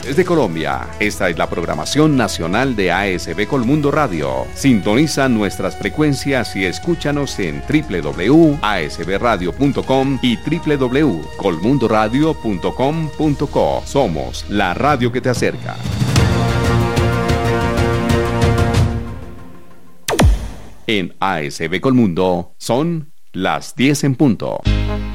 desde Colombia. Esta es la programación nacional de ASB Colmundo Radio. Sintoniza nuestras frecuencias y escúchanos en www.asbradio.com y www.colmundoradio.com.co. Somos la radio que te acerca. En ASB Colmundo son las 10 en punto.